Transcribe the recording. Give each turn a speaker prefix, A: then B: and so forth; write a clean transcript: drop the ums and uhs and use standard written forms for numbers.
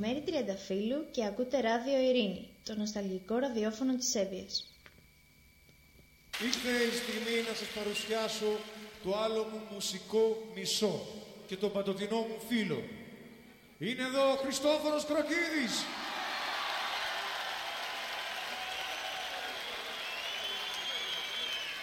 A: Μέρη Τριανταφύλλου και ακούτε Ράδιο Ειρήνη, το νοσταλγικό ραδιόφωνο της Εύβοιας.
B: Ήρθε η στιγμή να σας παρουσιάσω το άλλο μου μουσικό μισό και τον παντοτινό μου φίλο. Είναι εδώ ο Χριστόφορος Κροκίδης.